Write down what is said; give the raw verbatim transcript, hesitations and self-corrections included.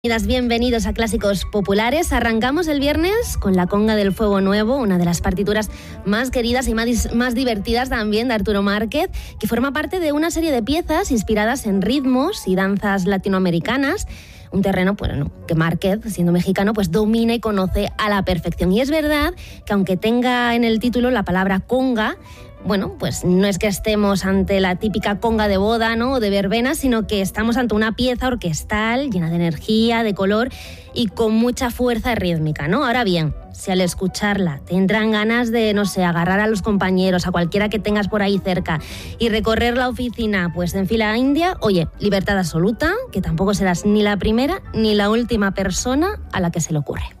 Bienvenidos a Clásicos Populares. Arrancamos el viernes con la Conga del Fuego Nuevo, una de las partituras más queridas y más, más divertidas también de Arturo Márquez, que forma parte de una serie de piezas inspiradas en ritmos y danzas latinoamericanas, un terreno bueno, que Márquez, siendo mexicano, pues domina y conoce a la perfección. Y es verdad que aunque tenga en el título la palabra conga, bueno, pues no es que estemos ante la típica conga de boda, ¿no?, o de verbena, sino que estamos ante una pieza orquestal llena de energía, de color y con mucha fuerza rítmica, ¿no? Ahora bien, si al escucharla te entran ganas de, no sé, agarrar a los compañeros, a cualquiera que tengas por ahí cerca y recorrer la oficina, pues en fila india, oye, libertad absoluta, que tampoco serás ni la primera ni la última persona a la que se le ocurre.